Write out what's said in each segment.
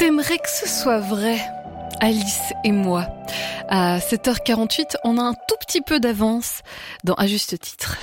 T'aimerais que ce soit vrai, Alice et moi. À 7h48, on a un tout petit peu d'avance dans À juste titre.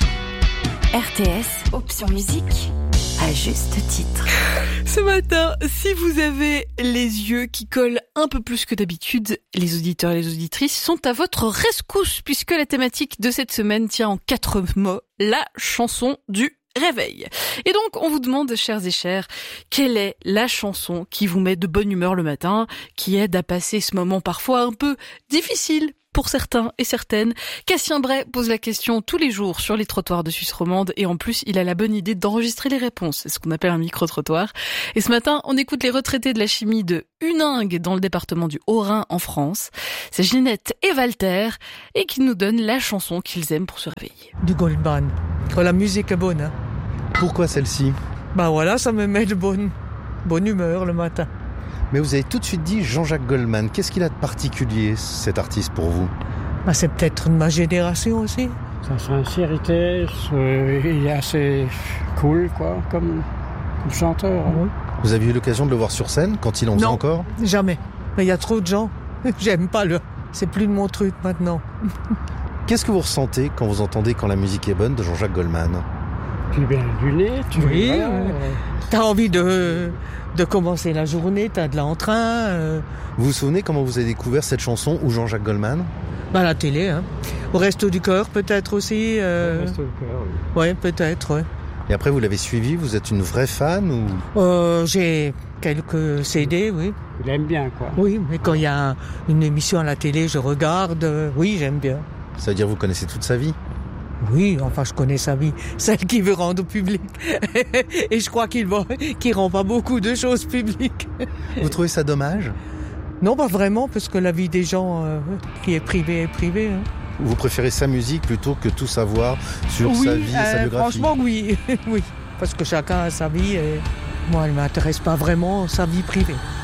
RTS, option musique, à juste titre. Ce matin, si vous avez les yeux qui collent un peu plus que d'habitude, les auditeurs et les auditrices sont à votre rescousse puisque la thématique de cette semaine tient en 4 mots, la chanson du réveil. Et donc, on vous demande, chers et chers, quelle est la chanson qui vous met de bonne humeur le matin, qui aide à passer ce moment parfois un peu difficile pour certains et certaines. Cassien Bray pose la question tous les jours sur les trottoirs de Suisse romande et en plus, il a la bonne idée d'enregistrer les réponses. C'est ce qu'on appelle un micro-trottoir. Et ce matin, on écoute les retraités de la chimie de Huningue dans le département du Haut-Rhin en France. C'est Ginette et Walter et qui nous donnent la chanson qu'ils aiment pour se réveiller. Du Goldman. Quand la musique est bonne, hein. Pourquoi celle-ci ? Bah voilà, ça me met de bonne humeur le matin. Mais vous avez tout de suite dit Jean-Jacques Goldman. Qu'est-ce qu'il a de particulier, cet artiste, pour vous ? Bah c'est peut-être de ma génération aussi. Sa sincérité, il est assez cool, quoi, comme chanteur. Hein. Oui. Vous avez eu l'occasion de le voir sur scène, quand il en faisait encore ? Jamais. Mais il y a trop de gens. J'aime pas c'est plus de mon truc maintenant. Qu'est-ce que vous ressentez quand vous entendez « Quand la musique est bonne » de Jean-Jacques Goldman ? Tu viens du nez, T'as envie de commencer la journée, t'as de l'entrain. Vous vous souvenez comment vous avez découvert cette chanson ou Jean-Jacques Goldman ? Bah la télé, hein. Au Resto du Cœur peut-être aussi. Au Resto du Cœur, oui. Ouais, peut-être, ouais. Et après, vous l'avez suivi, vous êtes une vraie fan ou... J'ai quelques CD, oui. Il aime bien, quoi. Oui, mais quand il y a une émission à la télé, je regarde. Oui, j'aime bien. Ça veut dire que vous connaissez toute sa vie ? Oui, enfin, je connais sa vie. Celle qu'il veut rendre au public. Et je crois qu'il rend pas beaucoup de choses publiques. Vous trouvez ça dommage ? Non, pas vraiment, parce que la vie des gens qui est privée est privée. Hein. Vous préférez sa musique plutôt que tout savoir sur sa vie et sa biographie ? Franchement, oui. Oui. Parce que chacun a sa vie et moi, elle m'intéresse pas vraiment, sa vie privée.